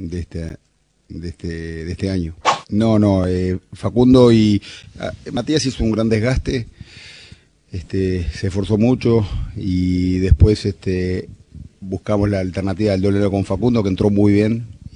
de este año. No, Facundo y Matías hizo un gran desgaste, se esforzó mucho y después buscamos la alternativa del doble con Facundo, que entró muy bien,